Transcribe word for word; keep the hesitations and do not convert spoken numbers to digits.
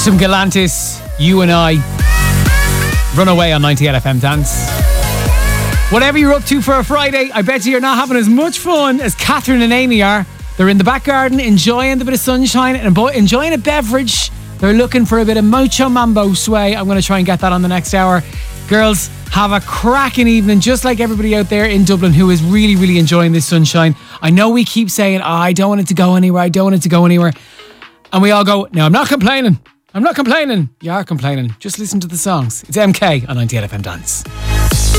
Some Galantis, You and I. Runaway on ninety-eight F M Dance. Whatever you're up to for a Friday, I bet you you're not having as much fun as Catherine and Amy are. They're in the back garden enjoying the bit of sunshine and enjoying a beverage. They're looking for a bit of Mucho Mambo sway. I'm going to try and get that on the next hour. Girls, have a cracking evening, just like everybody out there in Dublin who is really, really enjoying this sunshine. I know we keep saying, oh, I don't want it to go anywhere, I don't want it to go anywhere. And we all go, no, I'm not complaining. I'm not complaining. You are complaining. Just listen to the songs. It's M K on ninety-eight F M Dance.